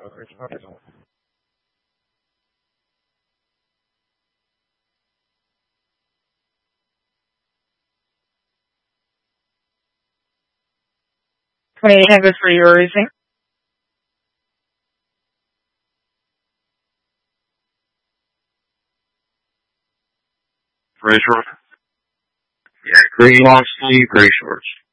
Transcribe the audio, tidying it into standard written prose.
Tango for your racing. Gray shorts. Yeah, gray long sleeve, gray shorts.